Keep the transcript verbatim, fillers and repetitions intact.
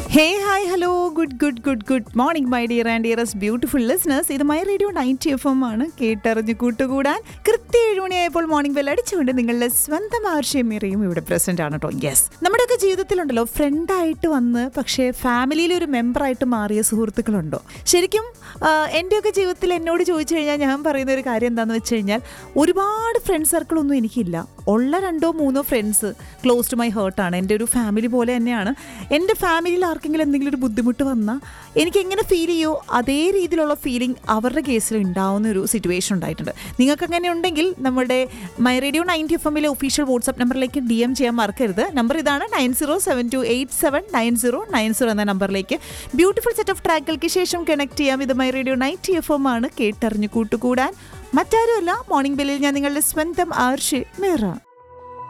Hey hi hello good good good good morning my dear and dearest beautiful listeners. ഇത് my radio ninety F M ആണ്. കേട്ടറിഞ്ഞ് കൂട്ടുകൂടാൻ കൃത്യം ഏഴ് മണിയായപ്പോൾ മോർണിംഗ് ബെൽ അടിച്ചുകൊണ്ട് നിങ്ങളുടെ സ്വന്തം ആർഷയും മിറയും ഇവിടെ പ്രസന്റ് ആണ് കേട്ടോ. യെസ്, നമ്മുടെയൊക്കെ ജീവിതത്തിലുണ്ടല്ലോ ഫ്രണ്ടായിട്ട് വന്ന് പക്ഷേ ഫാമിലിയിലെ ഒരു മെമ്പറായിട്ട് മാറിയ സുഹൃത്തുക്കളുണ്ടോ? ശരിക്കും എൻ്റെയൊക്കെ ജീവിതത്തിൽ എന്നോട് ചോദിച്ചു കഴിഞ്ഞാൽ ഞാൻ പറയുന്ന ഒരു കാര്യം എന്താണെന്ന് വെച്ച് കഴിഞ്ഞാൽ ഒരുപാട് ഫ്രണ്ട് സർക്കിളൊന്നും എനിക്കില്ല. ഉള്ള രണ്ടോ മൂന്നോ ഫ്രണ്ട്സ് ക്ലോസ് ടു മൈ ഹേർട്ടാണ്. എൻ്റെ ഒരു ഫാമിലി പോലെ തന്നെയാണ്. എൻ്റെ ഫാമിലിയിൽ ആർക്കെങ്കിലും എന്തെങ്കിലും ഒരു ബുദ്ധിമുട്ട് വന്നാൽ എനിക്ക് എങ്ങനെ ഫീൽ ചെയ്യുമോ അതേ രീതിയിലുള്ള ഫീലിംഗ് അവരുടെ കേസിൽ ഉണ്ടാവുന്ന ഒരു സിറ്റുവേഷൻ ഉണ്ടായിട്ടുണ്ട്. നിങ്ങൾക്ക് അങ്ങനെ ഉണ്ടെങ്കിൽ നമ്മുടെ മൈ റേഡിയോ നയൻറ്റി എഫ് എമ്മിലെ ഒഫീഷ്യൽ വാട്സ്ആപ്പ് നമ്പറിലേക്ക് ഡി എം ചെയ്യാൻ മറക്കരുത്. നമ്പർ ഇതാണ് nine zero seven to eight seven nine zero nine zero എന്ന നമ്പറിലേക്ക് ബ്യൂട്ടിഫുൾ സെറ്റ് ഓഫ് ട്രാക്കുകൾക്ക് ശേഷം കണക്ട് ചെയ്യാം. ഇത് my radio ninety F M ആണ്. കേട്ടറിഞ്ഞ് കൂട്ടുകൂടാൻ മറ്റാരുമല്ല, മോർണിംഗ് ബെല്ലിൽ ഞാൻ നിങ്ങളുടെ സ്വന്തം ആർഷി മിറ.